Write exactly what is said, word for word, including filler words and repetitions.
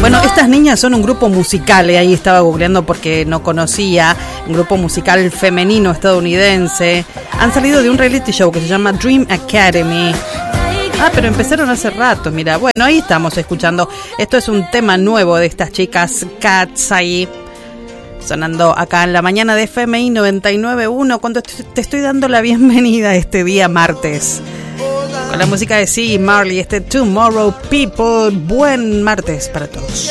Bueno, estas niñas son un grupo musical, eh, ahí estaba googleando porque no conocía, un grupo musical femenino estadounidense. Han salido de un reality show que se llama Dream Academy. Ah, pero empezaron hace rato, mira. Bueno, ahí estamos escuchando. Esto es un tema nuevo de estas chicas Cats ahí, sonando acá en la mañana de F M I noventa y nueve punto uno, cuando te estoy dando la bienvenida este día martes. Con la música de Ziggy Marley, este Tomorrow People. Buen martes para todos.